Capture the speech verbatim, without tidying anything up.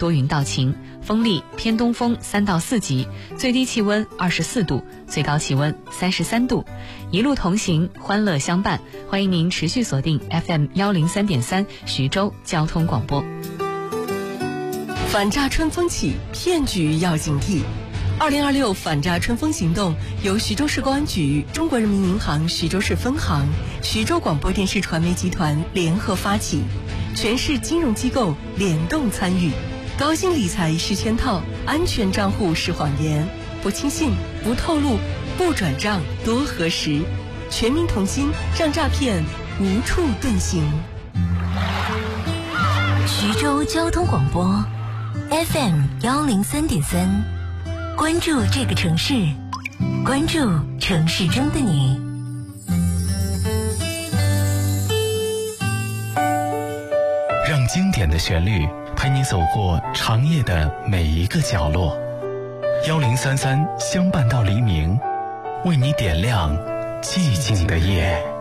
多云到晴，风力偏东风三到四级，最低气温二十四度，最高气温三十三度。一路同行，欢乐相伴，欢迎您持续锁定 F M 一零三点三徐州交通广播。 反诈春风起，骗局要警惕。二零二六反诈春风行动由徐州市公安局、中国人民银行徐州市分行、徐州广播电视传媒集团联合发起，全市金融机构联动参与。高薪理财是圈套，安全账户是谎言，不轻信，不透露，不转账，多核实。全民同心，让诈骗无处遁形。 徐州交通广播 F M 一零三点三，关注这个城市，关注城市中的你。 让经典的旋律陪你走过长夜的每一个角落。一零三三相伴到黎明，为你点亮寂静的夜。